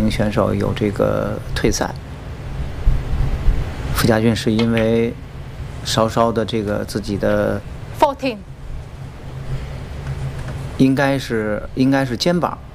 名选手有这个退赛。傅家俊是因为稍稍的这个自己的 14， 应该是肩膀